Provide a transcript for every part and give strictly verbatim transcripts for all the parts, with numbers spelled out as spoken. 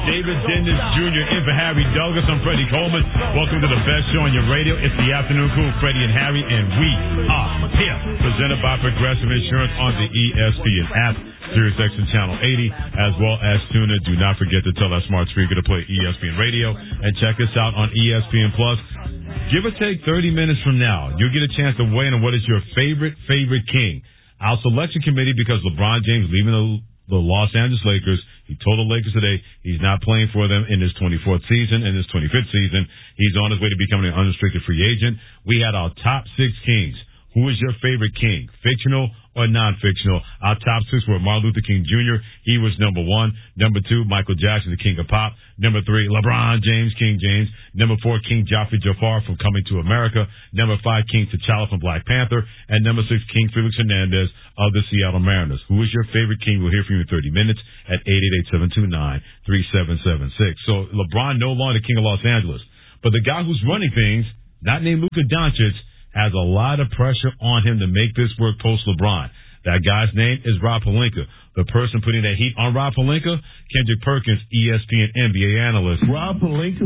David Dennis Junior in for Harry Douglas. I'm Freddie Coleman. Welcome to the best show on your radio. It's the Afternoon Crew, Freddie and Harry, and we are here. Presented by Progressive Insurance on the E S P N app, Sirius X M Channel eighty, as well as TuneIn. Do not forget to tell that smart speaker to play E S P N Radio, and check us out on E S P N Plus. Give or take thirty minutes from now, you'll get a chance to weigh in on what is your favorite, favorite king. Our selection committee, because LeBron James leaving the, the Los Angeles Lakers, he told the Lakers today he's not playing for them in his twenty-fourth season, in his twenty-fifth season. He's on his way to becoming an unrestricted free agent. We had our top six kings. Who is your favorite king, fictional or non-fictional? Our top six were Martin Luther King Junior He was number one. Number two, Michael Jackson, the king of pop. Number three, LeBron James, King James. Number four, King Joffrey Jafar from Coming to America. Number five, King T'Challa from Black Panther. And number six, King Felix Hernandez of the Seattle Mariners. Who is your favorite king? We'll hear from you in thirty minutes at eight eight eight, seven two nine, three seven seven six. So LeBron no longer the king of Los Angeles. But the guy who's running things, not named Luka Doncic, has a lot of pressure on him to make this work post-LeBron. That guy's name is Rob Pelinka. The person putting that heat on Rob Pelinka, Kendrick Perkins, E S P N N B A analyst. Rob Pelinka,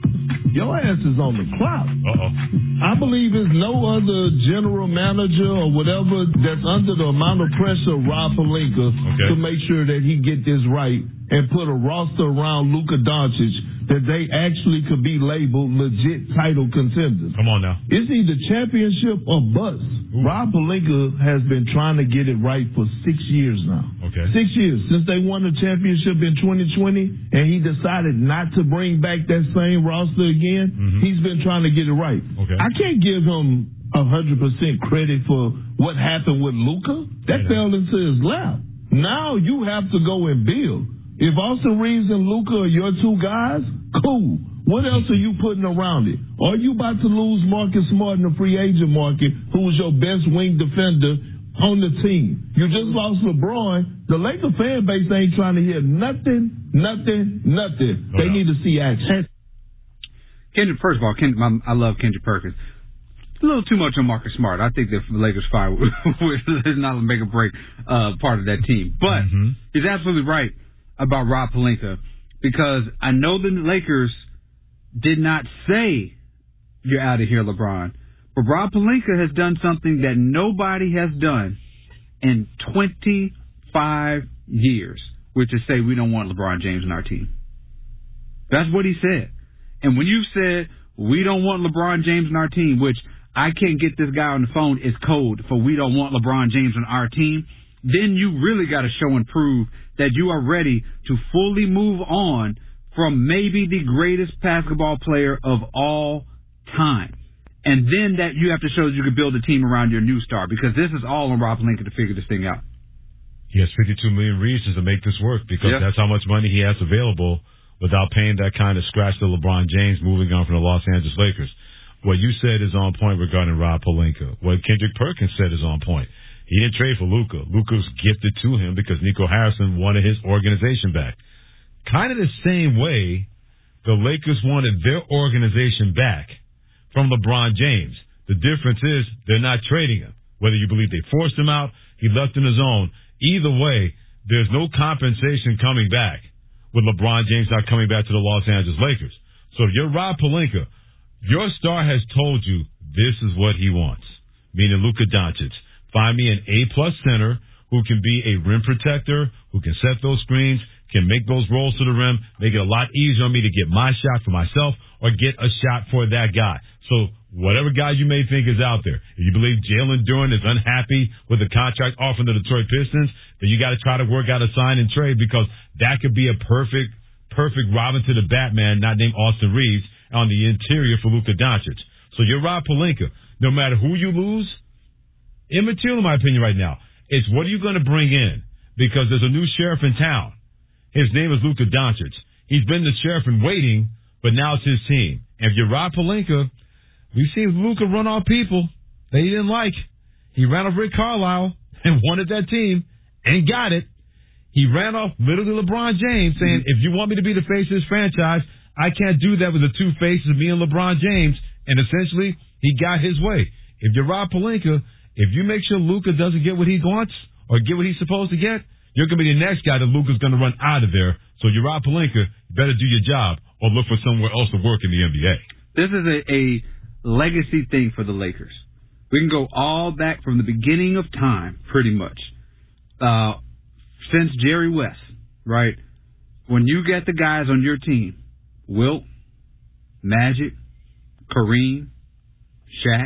your ass is on the clock. Uh-oh. I believe there's no other general manager or whatever that's under the amount of pressure of Rob Pelinka okay. to make sure that he get this right and put a roster around Luka Doncic that they actually could be labeled legit title contenders. Come on now. It's either championship or bust. Ooh. Rob Pelinka has been trying to get it right for six years now. Okay. Six years since they won the championship in twenty twenty, and he decided not to bring back that same roster again. Mm-hmm. He's been trying to get it right. Okay. I can't give him one hundred percent credit for what happened with Luka. That yeah. fell into his lap. Now you have to go and build. If Austin Reeves and Luka are your two guys, cool. What else are you putting around it? Are you about to lose Marcus Smart in the free agent market, who was your best wing defender on the team? You just lost LeBron. The Laker fan base ain't trying to hear nothing, nothing, nothing. Oh, they no. need to see action. Kendrick, first of all, Kendrick, I love Kendrick Perkins. A little too much on Marcus Smart. I think that the Lakers fire is not a make or break uh, part of that team. But mm-hmm. he's absolutely right about Rob Pelinka, because I know the Lakers did not say you're out of here, LeBron. But Rob Pelinka has done something that nobody has done in twenty-five years, which is say we don't want LeBron James in our team. That's what he said. And when you said we don't want LeBron James in our team, which I can't get this guy on the phone is code for we don't want LeBron James on our team, then you really got to show and prove that you are ready to fully move on from maybe the greatest basketball player of all time. And then that you have to show that you can build a team around your new star, because this is all on Rob Pelinka to figure this thing out. He has fifty-two million reasons to make this work, because yeah. that's how much money he has available without paying that kind of scratch to LeBron James moving on from the Los Angeles Lakers. What you said is on point regarding Rob Pelinka. What Kendrick Perkins said is on point. He didn't trade for Luka. Luka was gifted to him because Nico Harrison wanted his organization back. Kind of the same way the Lakers wanted their organization back from LeBron James. The difference is they're not trading him. Whether you believe they forced him out, he left on his own. Either way, there's no compensation coming back with LeBron James not coming back to the Los Angeles Lakers. So if you're Rob Pelinka, your star has told you this is what he wants, meaning Luka Doncic. Find me an A-plus center who can be a rim protector, who can set those screens, can make those rolls to the rim, make it a lot easier on me to get my shot for myself or get a shot for that guy. So whatever guy you may think is out there, if you believe Jalen Duren is unhappy with the contract offer from the Detroit Pistons, then you got to try to work out a sign and trade, because that could be a perfect, perfect Robin to the Batman, not named Austin Reeves, on the interior for Luka Doncic. So you're Rob Pelinka. No matter who you lose, immaterial in my opinion right now. It's what are you going to bring in? Because there's a new sheriff in town. His name is Luka Doncic. He's been the sheriff in waiting, but now it's his team. And if you're Rob Pelinka, we've seen Luka run off people that he didn't like. He ran off Rick Carlisle and wanted that team and got it. He ran off literally LeBron James, saying, if you want me to be the face of this franchise, I can't do that with the two faces of me and LeBron James. And essentially, he got his way. If you're Rob Pelinka, if you make sure Luka doesn't get what he wants or get what he's supposed to get, you're going to be the next guy that Luka's going to run out of there. So you Rob Pelinka, you better do your job or look for somewhere else to work in the N B A. This is a, a legacy thing for the Lakers. We can go all back from the beginning of time, pretty much. Uh, since Jerry West, right? When you get the guys on your team, Wilt, Magic, Kareem, Shaq,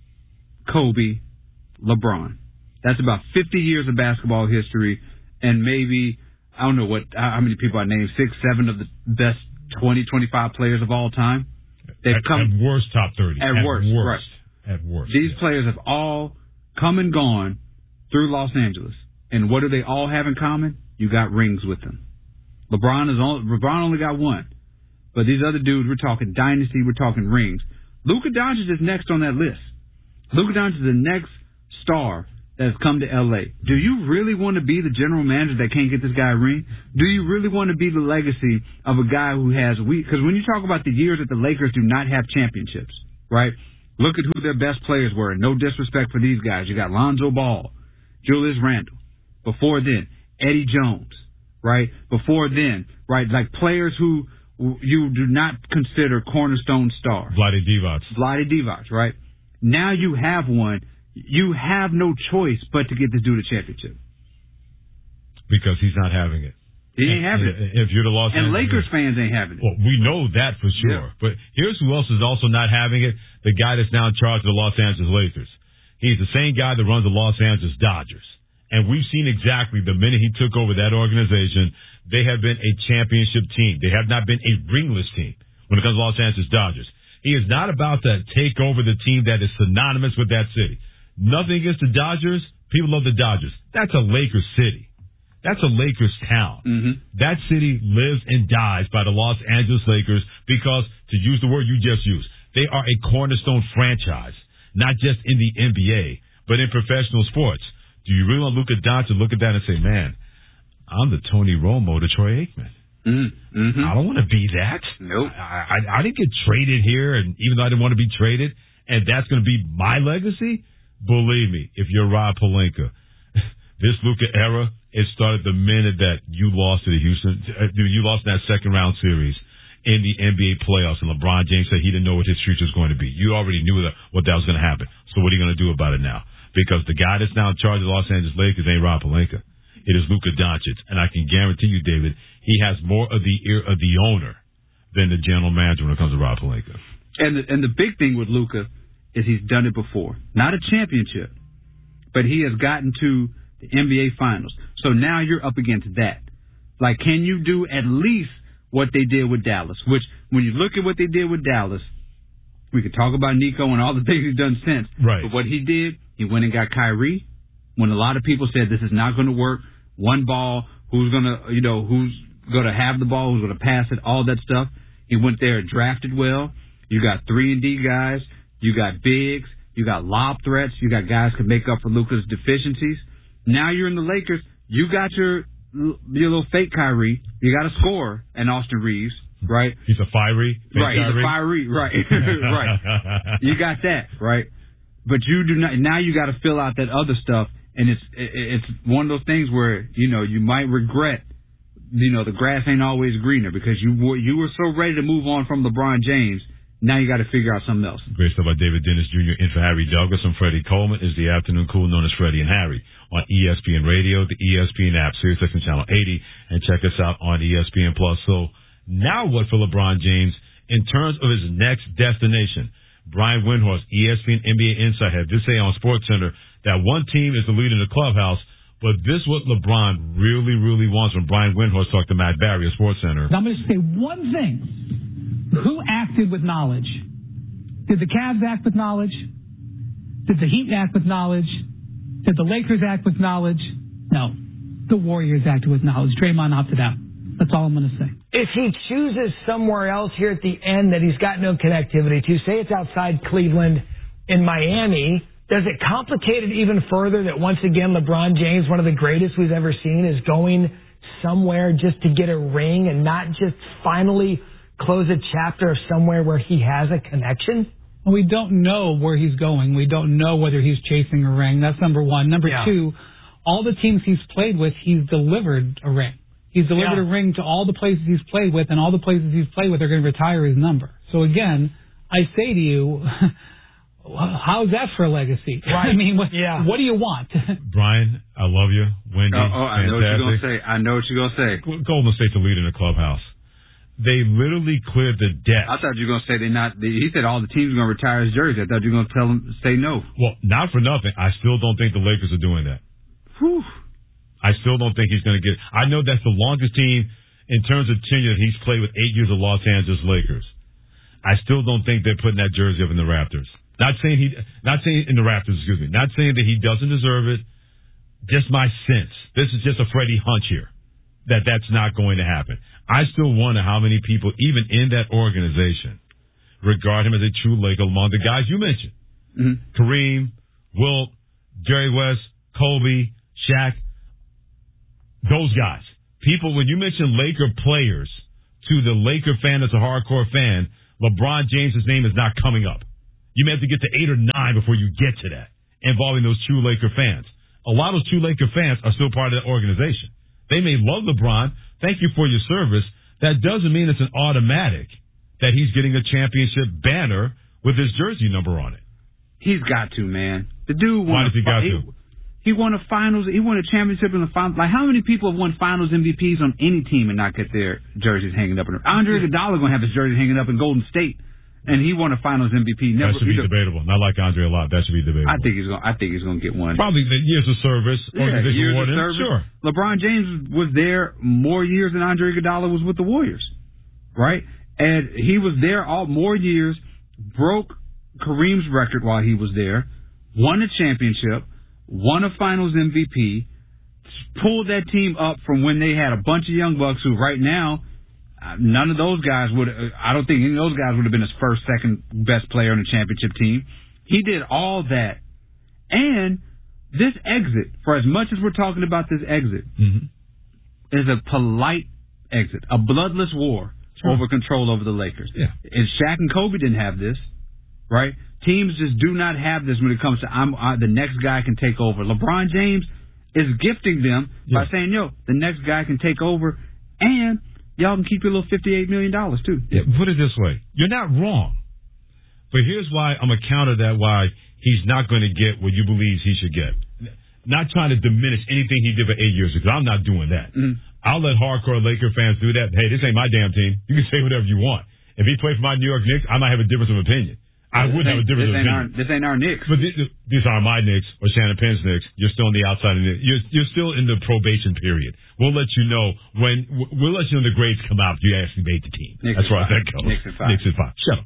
Kobe, LeBron. That's about fifty years of basketball history, and maybe, I don't know what how many people I named, six, seven of the best twenty, twenty-five players of all time. They've at, come at worst top thirty. At, at worst, worst. Right. At worst. These yeah. players have all come and gone through Los Angeles. And what do they all have in common? You got rings with them. LeBron is only, LeBron only got one. But these other dudes, we're talking dynasty, we're talking rings. Luka Doncic is next on that list. Luka Doncic is the next star that has come to L A. Do you really want to be the general manager that can't get this guy a ring? Do you really want to be the legacy of a guy who has we? Because when you talk about the years that the Lakers do not have championships, right? Look at who their best players were. And no disrespect for these guys. You got Lonzo Ball, Julius Randle. Before then, Eddie Jones, right? Before then, right? Like players who you do not consider cornerstone stars. Vlade Divac. Vlade Divac, right? Now you have one. You have no choice but to get this dude a championship. Because he's not having it. He ain't having it. If you're the Los And Angeles Lakers fans ain't having it. Well, we know that for sure. Yeah. But here's who else is also not having it. The guy that's now in charge of the Los Angeles Lakers. He's the same guy that runs the Los Angeles Dodgers. And we've seen exactly the minute he took over that organization, they have been a championship team. They have not been a ringless team when it comes to Los Angeles Dodgers. He is not about to take over the team that is synonymous with that city. Nothing against the Dodgers. People love the Dodgers. That's a Lakers city. That's a Lakers town. Mm-hmm. That city lives and dies by the Los Angeles Lakers because, to use the word you just used, they are a cornerstone franchise, not just in the N B A, but in professional sports. Do you really want Luka Doncic to look at that and say, man, I'm the Tony Romo to Troy Aikman? Mm-hmm. I don't want to be that. Nope. I, I, I didn't get traded here, and even though I didn't want to be traded, and that's going to be my legacy, believe me, if you're Rob Pelinka, this Luka era, it started the minute that you lost to the Houston, uh, you lost in that second round series in the N B A playoffs, and LeBron James said he didn't know what his future was going to be. You already knew that what that was going to happen. So what are you going to do about it now? Because the guy that's now in charge of the Los Angeles Lakers ain't Rob Pelinka. It is Luka Doncic, and I can guarantee you, David, he has more of the ear of the owner than the general manager when it comes to Rob Pelinka. And the, and the big thing with Luka is he's done it before. Not a championship, but he has gotten to the N B A Finals. So now you're up against that. Like, can you do at least what they did with Dallas? Which, when you look at what they did with Dallas, we could talk about Nico and all the things he's done since. Right. But what he did, he went and got Kyrie when a lot of people said this is not going to work. One ball, who's going to, you know, who's going to have the ball, who's going to pass it, all that stuff. He went there and drafted well. You got three and D guys. You got bigs. You got lob threats. You got guys who can make up for Luka's deficiencies. Now you're in the Lakers. You got your, your little fake Kyrie. You got a scorer and Austin Reeves, right? He's a fiery. Right, Kyrie. he's a fiery, right, right. You got that, right? But you do not. Now you got to fill out that other stuff, and it's it's one of those things where you know you might regret. You know the grass ain't always greener because you were you were so ready to move on from LeBron James. Now you got to figure out something else. Great stuff by David Dennis Junior In for Harry Douglas. I'm Freddie Coleman. Is the afternoon cool known as Freddie and Harry on E S P N Radio, the E S P N app, Sirius X M Channel eighty, and check us out on E S P N Plus. So now what for LeBron James in terms of his next destination? Brian Windhorst, E S P N N B A Insight, had this say on SportsCenter that one team is the lead in the clubhouse, but this is what LeBron really, really wants when Brian Windhorst talked to Matt Barry at SportsCenter. I'm going to say one thing. Who acted with knowledge? Did the Cavs act with knowledge? Did the Heat act with knowledge? Did the Lakers act with knowledge? No. The Warriors acted with knowledge. Draymond opted out. That's all I'm going to say. If he chooses somewhere else here at the end that he's got no connectivity to, say it's outside Cleveland in Miami, does it complicate it even further that once again LeBron James, one of the greatest we've ever seen, is going somewhere just to get a ring and not just finally close a chapter of somewhere where he has a connection? We don't know where he's going. We don't know whether he's chasing a ring. That's number one. Number yeah. two, all the teams he's played with, he's delivered a ring. He's delivered yeah. a ring to all the places he's played with, and all the places he's played with are going to retire his number. So again, I say to you, how's that for a legacy? Right. I mean, what, yeah. what do you want? Brian, I love you. Wendy, oh, oh I know what you're going to say. I know what you're going to say. Golden State's the leader in the clubhouse. They literally cleared the debt. I thought you were going to say they not. They, he said all the teams are going to retire his jersey. I thought you were going to tell him say no. Well, not for nothing. I still don't think the Lakers are doing that. Whew. I still don't think he's going to get. I know that's the longest team in terms of tenure that he's played with eight years of Los Angeles Lakers. I still don't think they're putting that jersey up in the Raptors. Not saying he, not saying in the Raptors, excuse me. Not saying that he doesn't deserve it. Just my sense. This is just a Freddie hunch here that that's not going to happen. I still wonder how many people, even in that organization, regard him as a true Laker among the guys you mentioned. Mm-hmm. Kareem, Wilt, Jerry West, Kobe, Shaq, those guys. People, when you mention Laker players to the Laker fan that's a hardcore fan, LeBron James' name is not coming up. You may have to get to eight or nine before you get to that, involving those true Laker fans. A lot of those true Laker fans are still part of that organization. They may love LeBron. Thank you for your service. That doesn't mean it's an automatic that he's getting a championship banner with his jersey number on it. He's got to, man. The dude won. Why does he got he, to? He won a finals. He won a championship in the finals. Like, how many people have won finals M V Ps on any team and not get their jerseys hanging up? Andre Iguodala going to have his jersey hanging up in Golden State, and he won a finals M V P. Never, that should be debatable. Not like Andre a lot. That should be debatable. I think he's going. I think he's going to get one. Probably the years of service. Yeah, years awarded. of service. Sure. LeBron James was there more years than Andre Iguodala was with the Warriors, right? And he was there all more years. Broke Kareem's record while he was there. Won a championship. Won a finals M V P. Pulled that team up from when they had a bunch of young bucks who right now. None of those guys would. I don't think any of those guys would have been his first, second best player on the championship team. He did all that, and this exit, for as much as we're talking about this exit, mm-hmm. is a polite exit, a bloodless war sure. over control over the Lakers. Yeah. And Shaq and Kobe didn't have this, right? Teams just do not have this when it comes to I'm uh, the next guy can take over. LeBron James is gifting them yeah. by saying, "Yo, the next guy can take over," and y'all can keep your little fifty-eight million dollars, too. Yeah, put it this way. You're not wrong. But here's why I'm going to counter that why he's not going to get what you believe he should get. Not trying to diminish anything he did for eight years ago. I'm not doing that. Mm-hmm. I'll let hardcore Laker fans do that. Hey, this ain't my damn team. You can say whatever you want. If he played for my New York Knicks, I might have a difference of opinion. I would have a difference of opinion. Our, this ain't our Knicks. But these, these aren't my Knicks or Shannon Penn's Knicks. You're still on the outside of it. You're, you're still in the probation period. We'll let you know when, we'll let you know when the grades come out if you actually made the team. Knicks as far as that goes. Knicks at five. Knicks at five. Shut up.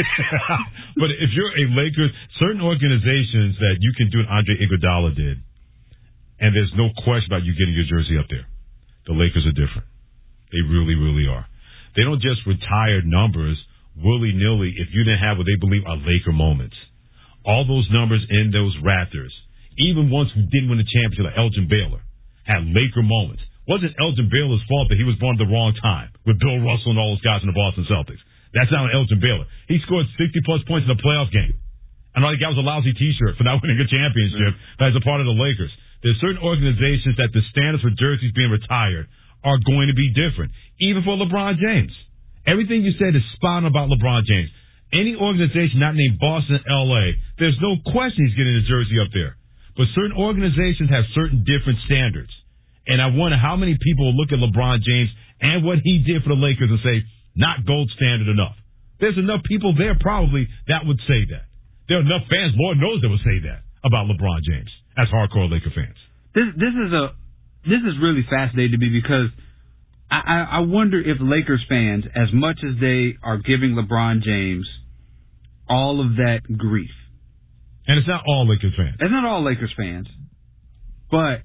But if you're a Lakers, certain organizations that you can do what Andre Iguodala did, and there's no question about you getting your jersey up there. The Lakers are different. They really, really are. They don't just retire numbers willy-nilly if you didn't have what they believe are Laker moments. All those numbers in those Raptors, even ones who didn't win the championship, like Elgin Baylor, had Laker moments. Wasn't Elgin Baylor's fault that he was born at the wrong time with Bill Russell and all those guys in the Boston Celtics. That's not Elgin Baylor. He scored sixty-plus points in a playoff game. And all he got was a lousy T-shirt for not winning a championship mm-hmm. as a part of the Lakers. There's certain organizations that the standards for jerseys being retired are going to be different, even for LeBron James. Everything you said is spot on about LeBron James. Any organization not named Boston, L A, there's no question he's getting his jersey up there. But certain organizations have certain different standards. And I wonder how many people will look at LeBron James and what he did for the Lakers and say, not gold standard enough. There's enough people there probably that would say that. There are enough fans, Lord knows, that would say that about LeBron James as hardcore Laker fans. This, this is a this is really fascinating to me because I, I wonder if Lakers fans, as much as they are giving LeBron James all of that grief. And it's not all Lakers fans. It's not all Lakers fans. But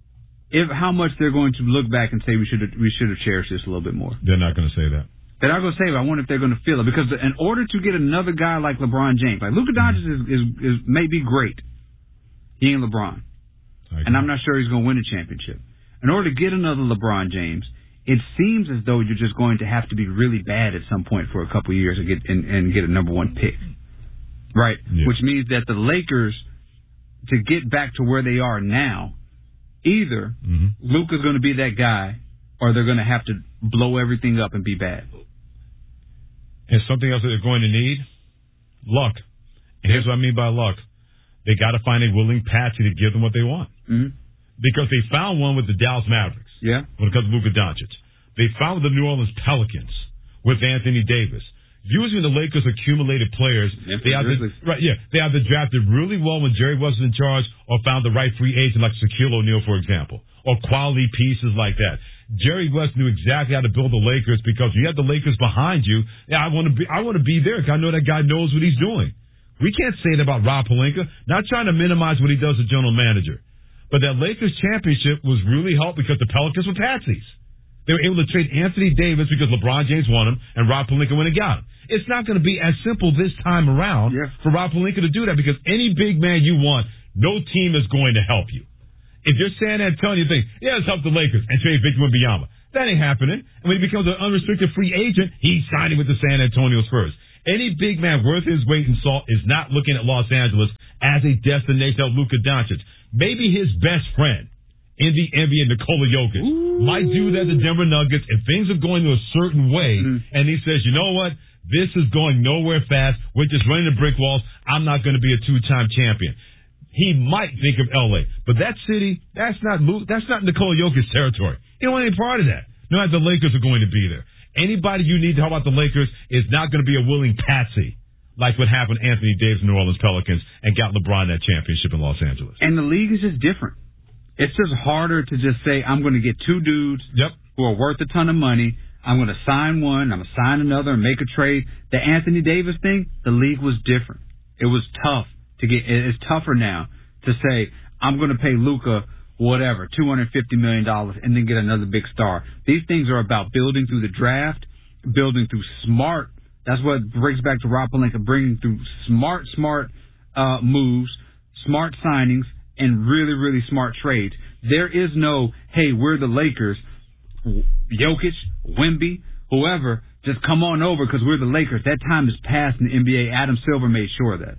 if how much they're going to look back and say we should we should have cherished this a little bit more. They're not going to say that. They're not going to say it. I wonder if they're going to feel it. Because in order to get another guy like LeBron James, like Luka Doncic is, is, is maybe great. He ain't LeBron. And I'm not sure he's going to win a championship. In order to get another LeBron James, it seems as though you're just going to have to be really bad at some point for a couple of years and get and, and get a number one pick, right? Yeah. Which means that the Lakers, to get back to where they are now, Either mm-hmm. Luka's going to be that guy, or they're going to have to blow everything up and be bad. And something else that they're going to need? Luck. And here's what I mean by luck. They got to find a willing patsy to give them what they want. Mm-hmm. Because they found one with the Dallas Mavericks. Yeah. When it comes to Luka Doncic. They found with the New Orleans Pelicans with Anthony Davis. Usually when the Lakers accumulated players, yeah, they either, right, yeah, they either drafted really well when Jerry was in charge or found the right free agent like Shaquille O'Neal, for example, or quality pieces like that. Jerry West knew exactly how to build the Lakers because you have the Lakers behind you. Yeah, I want to be, I want to be there because I know that guy knows what he's doing. We can't say that about Rob Pelinka. Not trying to minimize what he does as general manager. But that Lakers championship was really helped because the Pelicans were patsies. They were able to trade Anthony Davis because LeBron James won him and Rob Pelinka went and got him. It's not going to be as simple this time around yeah. for Rob Pelinka to do that because any big man you want, no team is going to help you. If you're San Antonio, you think, yeah, let's help the Lakers and trade Victor Wembanyama. That ain't happening. And when he becomes an unrestricted free agent, he's signing with the San Antonio Spurs. Any big man worth his weight in salt is not looking at Los Angeles as a destination of Luka Doncic. Maybe his best friend in the N B A, Nikola Jokic, Ooh. might do that to Denver Nuggets if things are going to a certain way, mm-hmm. and he says, you know what, this is going nowhere fast. We're just running the brick walls. I'm not going to be a two-time champion. He might think of L A, but that city, that's not that's not Nikola Jokic's territory. He don't want any part of that. No, the Lakers are going to be there. Anybody you need to help out the Lakers is not going to be a willing patsy like what happened to Anthony Davis and New Orleans Pelicans and got LeBron that championship in Los Angeles. And the league is just different. It's just harder to just say, I'm going to get two dudes yep. who are worth a ton of money. I'm going to sign one. I'm going to sign another and make a trade. The Anthony Davis thing, the league was different. It was tough to get. It's tougher now to say, I'm going to pay Luka whatever, two hundred fifty million dollars and then get another big star. These things are about building through the draft, building through smart. That's what brings back to Rob Pelinka, bringing through smart, smart uh, moves, smart signings, and really, really smart trades. There is no, hey, we're the Lakers, Jokic, Wemby, whoever, just come on over because we're the Lakers. That time is past in the N B A. Adam Silver made sure of that.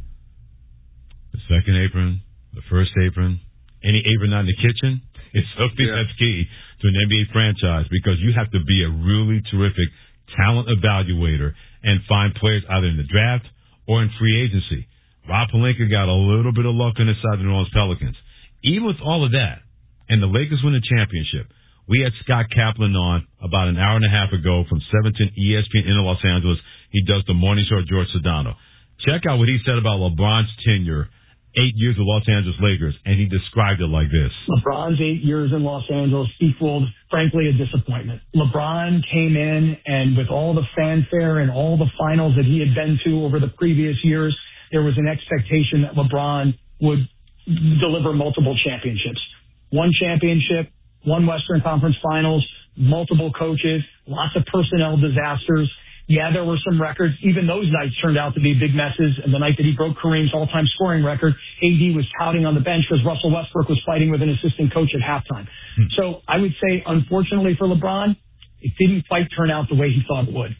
The second apron, the first apron, any apron not in the kitchen, it's something yeah. that's key to an N B A franchise because you have to be a really terrific talent evaluator and find players either in the draft or in free agency. Rob Pelinka got a little bit of luck on his side of the New Orleans Pelicans. Even with all of that, and the Lakers win the championship, we had Scott Kaplan on about an hour and a half ago from seven ten E S P N in Los Angeles. He does the morning show with George Sedano. Check out what he said about LeBron's tenure, eight years with Los Angeles Lakers, and he described it like this. LeBron's eight years in Los Angeles equaled, frankly, a disappointment. LeBron came in, and with all the fanfare and all the finals that he had been to over the previous years, there was an expectation that LeBron would deliver multiple championships. One championship, one Western Conference Finals, multiple coaches, lots of personnel disasters. Yeah, there were some records. Even those nights turned out to be big messes. And the night that he broke Kareem's all-time scoring record, A D was touting on the bench because Russell Westbrook was fighting with an assistant coach at halftime. Hmm. So I would say, unfortunately for LeBron, it didn't quite turn out the way he thought it would.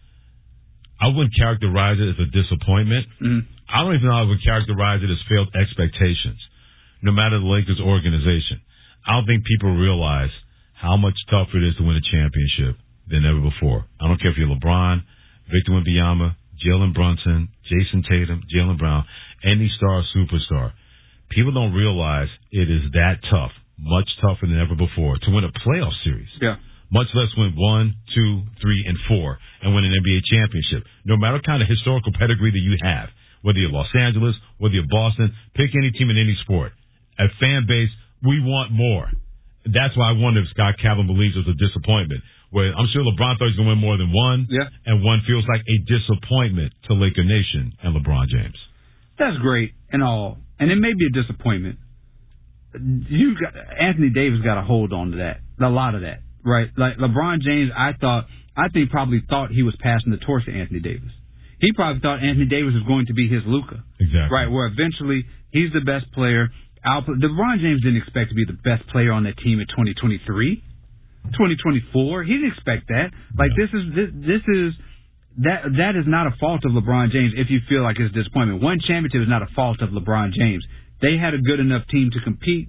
I wouldn't characterize it as a disappointment. Mm. I don't even know how I would characterize it as failed expectations, no matter the Lakers organization. I don't think people realize how much tougher it is to win a championship than ever before. I don't care if you're LeBron, Victor Wembanyama, Jalen Brunson, Jason Tatum, Jaylen Brown, any star, superstar. People don't realize it is that tough, much tougher than ever before, to win a playoff series. Yeah. Much less win one, two, three, and four, and win an N B A championship. No matter what kind of historical pedigree that you have, whether you're Los Angeles, whether you're Boston, pick any team in any sport. A fan base, we want more. That's why I wonder if Scott Kaplan believes it was a disappointment. Where I'm sure LeBron thought he was going to win more than one, yeah. and one feels like a disappointment to Laker Nation and LeBron James. That's great and all, and it may be a disappointment. You got, Anthony Davis got a hold on to that, a lot of that, right? Like LeBron James, I thought, I think probably thought he was passing the torch to Anthony Davis. He probably thought Anthony Davis was going to be his Luka, exactly, right? Where eventually he's the best player. LeBron James didn't expect to be the best player on that team in twenty twenty-three. twenty twenty-four, he didn't expect that. Like this is this, this is that that is not a fault of LeBron James. If you feel like it's a disappointment, one championship is not a fault of LeBron James. They had a good enough team to compete,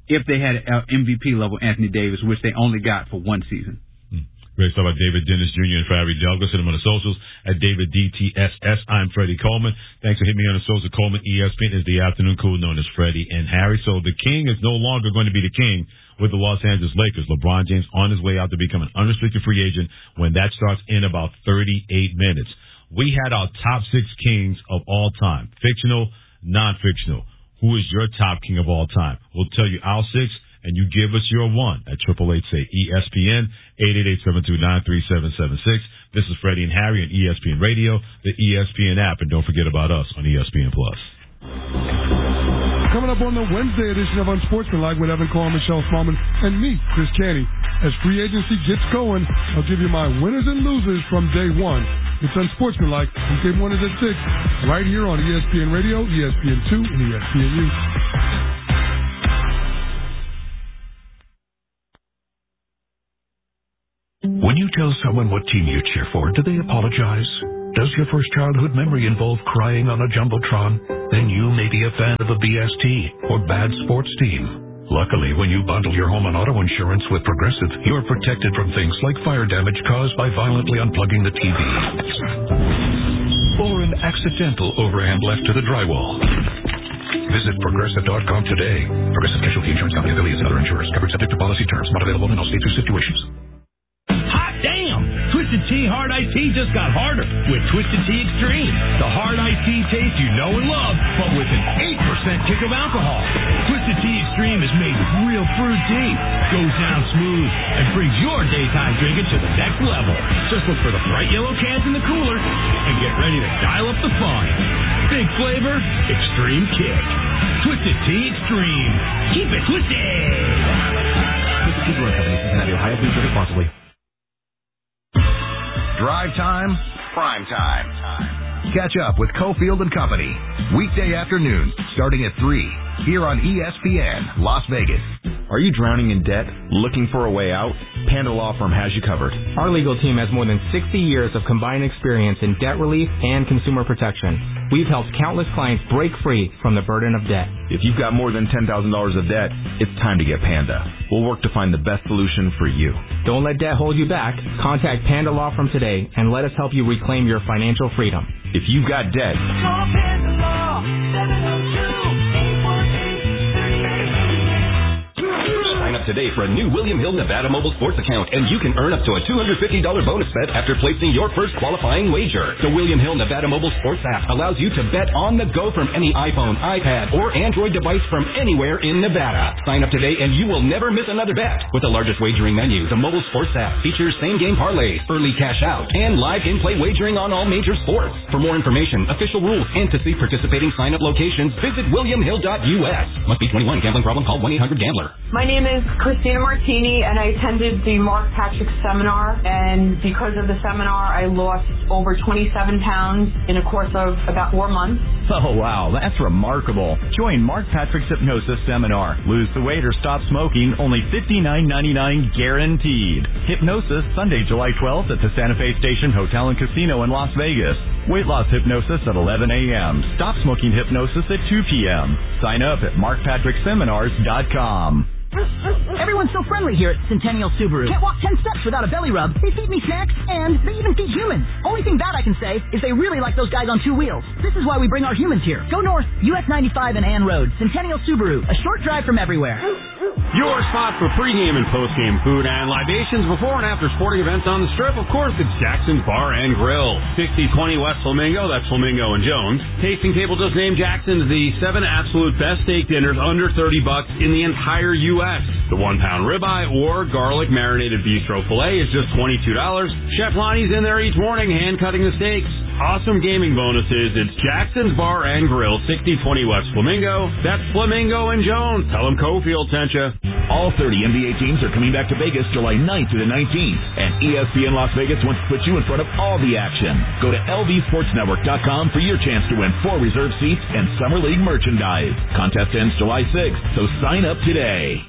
if they had an M V P level Anthony Davis, which they only got for one season. Great stuff about David Dennis Junior and Harry Douglas. Hit him on the socials at David D T S S. I'm Freddie Coleman. Thanks for hitting me on the socials. Coleman, E S P N is the afternoon crew known as Freddie and Harry. So the king is no longer going to be the king with the Los Angeles Lakers. LeBron James on his way out to become an unrestricted free agent when that starts in about thirty-eight minutes. We had our top six kings of all time, fictional, non-fictional. Who is your top king of all time? We'll tell you our six. And you give us your one at triple eight say E S P N, eight eight eight, seven two nine, three seven seven six. This is Freddie and Harry on E S P N Radio, the E S P N app, and don't forget about us on E S P N Plus. Coming up on the Wednesday edition of Unsportsmanlike with Evan Carr, Michelle Smallman, and me, Chris Canty. As free agency gets going, I'll give you my winners and losers from day one. It's Unsportsmanlike. Weekday mornings at six, right here on E S P N Radio, E S P N two, and E S P N U. When you tell someone what team you cheer for, do they apologize? Does your first childhood memory involve crying on a Jumbotron? Then you may be a fan of a B S T or bad sports team. Luckily, when you bundle your home and auto insurance with Progressive, you're protected from things like fire damage caused by violently unplugging the T V or an accidental overhand left to the drywall. Visit Progressive dot com today. Progressive Casualty Insurance Company affiliates and other insurers. Coverage subject to policy terms. Not available in all states or situations. Twisted Tea Hard Iced Tea just got harder with Twisted Tea Extreme. The hard iced tea taste you know and love, but with an eight percent kick of alcohol. Twisted Tea Extreme is made with real fruit tea, goes down smooth, and brings your daytime drinking to the next level. Just look for the bright yellow cans in the cooler and get ready to dial up the fun. Big flavor, extreme kick. Twisted Tea Extreme. Keep it twisted. Twisted Tea Brewing Company, Cincinnati, Ohio. Please drink responsibly. Drive time, prime time. Catch up with Cofield and Company. Weekday afternoons, starting at three, here on E S P N, Las Vegas. Are you drowning in debt? Looking for a way out? Panda Law Firm has you covered. Our legal team has more than sixty years of combined experience in debt relief and consumer protection. We've helped countless clients break free from the burden of debt. If you've got more than ten thousand dollars of debt, it's time to get Panda. We'll work to find the best solution for you. Don't let debt hold you back. Contact Panda Law Firm today and let us help you reclaim your financial freedom. If you've got debt, call Panda Law, seven oh two, eight one eight, three eight eight eight. Sign up today for a new William Hill Nevada Mobile Sports account, and you can earn up to a two hundred fifty dollars bonus bet after placing your first qualifying wager. The William Hill Nevada Mobile Sports app allows you to bet on the go from any iPhone, iPad, or Android device from anywhere in Nevada. Sign up today and you will never miss another bet. With the largest wagering menu, the mobile sports app features same-game parlays, early cash out, and live in-play wagering on all major sports. For more information, official rules, and to see participating sign-up locations, visit william hill dot u s. Must be twenty-one. Gambling problem? Call one eight hundred gambler. My name is Christina Martini, and I attended the Mark Patrick seminar, and because of the seminar, I lost over twenty-seven pounds in a course of about four months. Oh, wow, that's remarkable. Join Mark Patrick's Hypnosis Seminar. Lose the weight or stop smoking, only fifty-nine ninety-nine guaranteed. Hypnosis, Sunday, July twelfth at the Santa Fe Station Hotel and Casino in Las Vegas. Weight loss hypnosis at eleven a.m. Stop smoking hypnosis at two p.m. Sign up at mark patrick seminars dot com. Everyone's so friendly here at Centennial Subaru. Can't walk ten steps without a belly rub. They feed me snacks, and they even feed humans. Only thing bad I can say is they really like those guys on two wheels. This is why we bring our humans here. Go north, U S ninety-five and Ann Road. Centennial Subaru, a short drive from everywhere. Your spot for pregame and postgame food and libations before and after sporting events on the Strip. Of course, it's Jackson's Bar and Grill. sixty twenty West Flamingo, that's Flamingo and Jones. Tasting Table just named Jackson's the seven absolute best steak dinners under thirty bucks in the entire U S The one-pound ribeye or garlic marinated bistro filet is just twenty-two dollars. Chef Lonnie's in there each morning hand-cutting the steaks. Awesome gaming bonuses. It's Jackson's Bar and Grill, sixty twenty West Flamingo. That's Flamingo and Jones. Tell them Cofield sent you. All thirty N B A teams are coming back to Vegas July ninth through the nineteenth. And E S P N Las Vegas wants to put you in front of all the action. Go to L V sports network dot com for your chance to win four reserve seats and Summer League merchandise. Contest ends July sixth, so sign up today.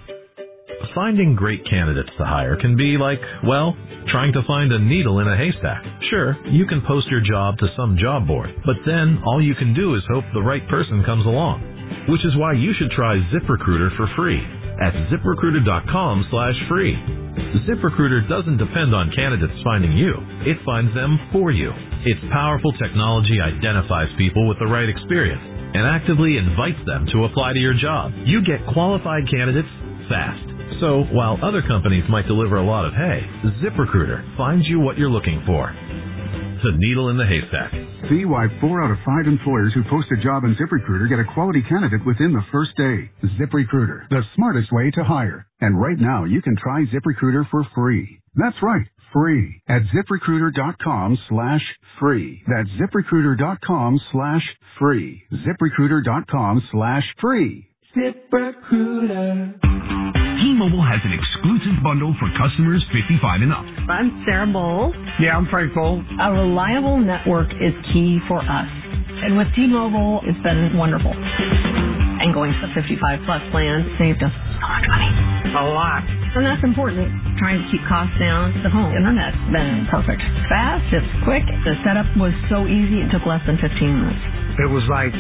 Finding great candidates to hire can be like, well, trying to find a needle in a haystack. Sure, you can post your job to some job board, but then all you can do is hope the right person comes along. Which is why you should try ZipRecruiter for free. at ZipRecruiter.com slash free. ZipRecruiter doesn't depend on candidates finding you. It finds them for you. Its powerful technology identifies people with the right experience and actively invites them to apply to your job. You get qualified candidates fast. So while other companies might deliver a lot of hay, ZipRecruiter finds you what you're looking for. The needle in the haystack. See why four out of five employers who post a job on ZipRecruiter get a quality candidate within the first day. ZipRecruiter, the smartest way to hire. And right now, you can try ZipRecruiter for free. That's right, free. At ZipRecruiter.com slash free. That's ZipRecruiter.com slash free. ZipRecruiter.com slash free. ZipRecruiter. T-Mobile has an exclusive bundle for customers fifty-five and up. I'm Sarah Bowl. Yeah, I'm Frank Bowl. A reliable network is key for us. And with T-Mobile, it's been wonderful. And going to the fifty-five plus plan saved us so much money. A lot. And that's important. Trying to keep costs down. The home internet's been perfect. Fast, it's quick. The setup was so easy, it took less than fifteen minutes. It was like,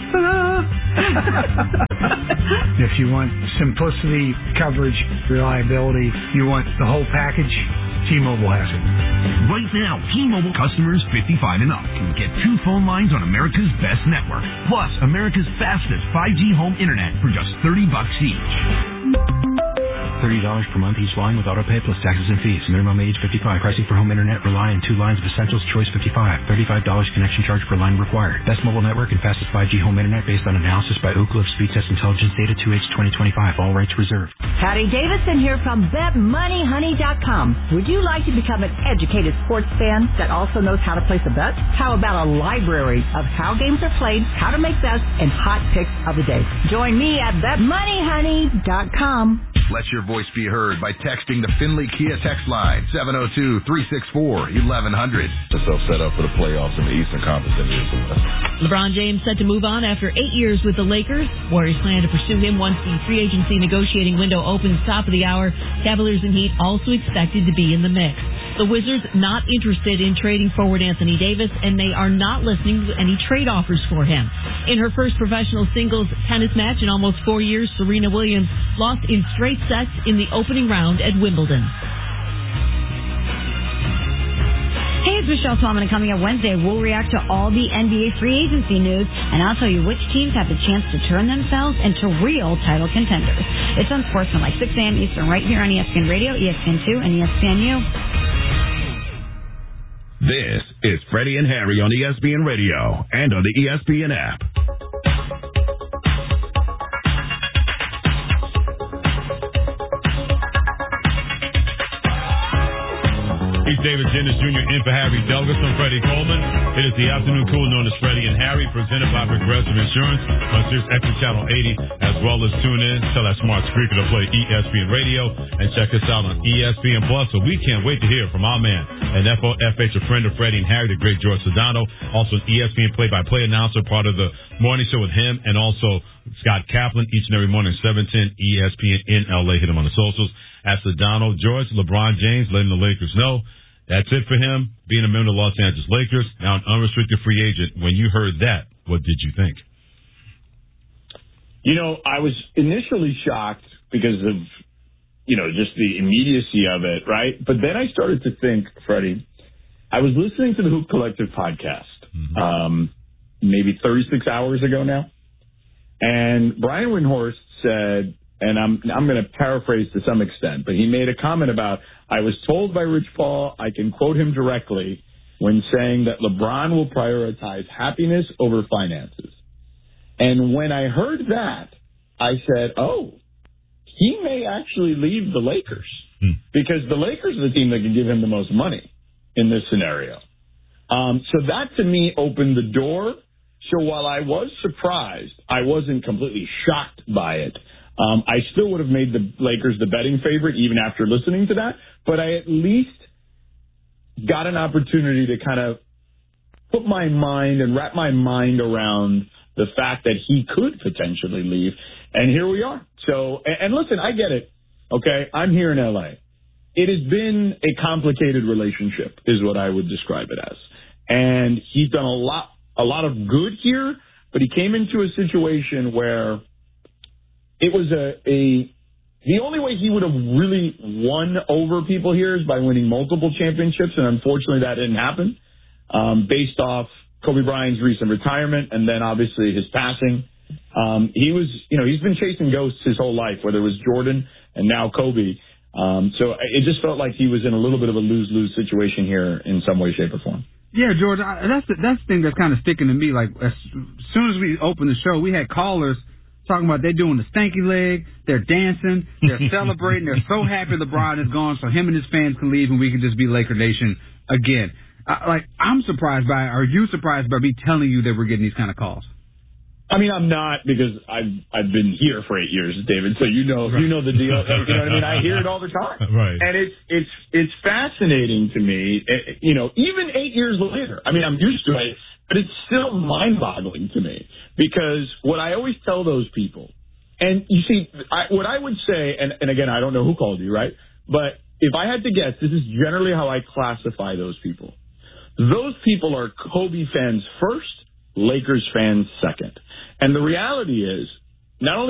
if you want simplicity, coverage, reliability, you want the whole package, T-Mobile has it. Right now, T-Mobile customers fifty-five and up can get two phone lines on America's best network, plus America's fastest five G home internet for just thirty bucks each. thirty dollars per month each line with autopay plus taxes and fees. Minimum age fifty-five. Pricing for home internet rely on two lines of Essentials Choice fifty-five. thirty-five dollars connection charge per line required. Best mobile network and fastest five G home internet based on analysis by Ookla of Speed Test Intelligence Data two H twenty twenty-five. All rights reserved. Howdy Davidson here from Bet Money Honey dot com. Would you like to become an educated sports fan that also knows how to place a bet? How about a library of how games are played, how to make bets, and hot picks of the day? Join me at Bet Money Honey dot com. Let your voice be heard by texting the Finley Kia text line, seven oh two, three six four, eleven hundred. Themselves set up for the playoffs in the Eastern Conference in the N B A. LeBron James set to move on after eight years with the Lakers. Warriors plan to pursue him once the free agency negotiating window opens top of the hour. Cavaliers and Heat also expected to be in the mix. The Wizards not interested in trading forward Anthony Davis, and they are not listening to any trade offers for him. In her first professional singles tennis match in almost four years, Serena Williams lost in straight sets in the opening round at Wimbledon. Hey, it's Michelle Solomon, and coming up Wednesday, we'll react to all the N B A free agency news, and I'll tell you which teams have the chance to turn themselves into real title contenders. It's on Sportsman, like six a.m. Eastern, right here on E S P N Radio, E S P N two, and E S P N U. This is Freddie and Harry on E S P N Radio and on the E S P N app. He's David Dennis Junior in for Harry Douglas. I'm Freddie Coleman. It is the afternoon cool known as Freddie and Harry, presented by Progressive Insurance on Sirius X M Channel eighty, as well as tune in, tell that smart speaker to play E S P N Radio, and check us out on E S P N Plus. So we can't wait to hear from our man, an F O F H, a friend of Freddie and Harry, the great George Sedano, also an E S P N play-by-play announcer, part of the morning show with him, and also Scott Kaplan each and every morning, seven ten E S P N in L A. Hit him on the socials at Sedano. George, LeBron James letting the Lakers know that's it for him, being a member of the Los Angeles Lakers, now an unrestricted free agent. When you heard that, what did you think? You know, I was initially shocked because of, you know, just the immediacy of it, right? But then I started to think, Freddie, I was listening to the Hoop Collective podcast mm-hmm. um, maybe thirty-six hours ago now, and Brian Windhorst said, and I'm I'm going to paraphrase to some extent, but he made a comment about, I was told by Rich Paul, I can quote him directly, when saying that LeBron will prioritize happiness over finances. And when I heard that, I said, oh, he may actually leave the Lakers hmm. because the Lakers are the team that can give him the most money in this scenario. Um, so that to me opened the door. So while I was surprised, I wasn't completely shocked by it. Um, I still would have made the Lakers the betting favorite even after listening to that, but I at least got an opportunity to kind of put my mind and wrap my mind around the fact that he could potentially leave. And here we are. So, and, and listen, I get it. Okay. I'm here in L A. It has been a complicated relationship is what I would describe it as. And he's done a lot, a lot of good here, but he came into a situation where it was a, a the only way he would have really won over people here is by winning multiple championships, and unfortunately that didn't happen um, based off Kobe Bryant's recent retirement and then obviously his passing. Um, he was, you know, he's been chasing ghosts his whole life, whether it was Jordan and now Kobe. Um, so it just felt like he was in a little bit of a lose-lose situation here in some way, shape, or form. Yeah, George, I, that's the, that's the thing that's kind of sticking to me. Like, as soon as we opened the show, we had callers talking about they're doing the stanky leg, they're dancing, they're celebrating, they're so happy LeBron is gone so him and his fans can leave and we can just be Laker Nation again. Uh, like, I'm surprised by it. Are you surprised by me telling you that we're getting these kind of calls? I mean, I'm not, because I've I've been here for eight years, David. So you know right. you know the deal. You know what I mean? I hear it all the time, right? And it's it's it's fascinating to me. You know, even eight years later. I mean, I'm used to it, but it's still mind-boggling to me because what I always tell those people, and you see, I, what I would say, and, and again, I don't know who called you, right? But if I had to guess, this is generally how I classify those people. Those people are Kobe fans first, Lakers fans second. And the reality is, not only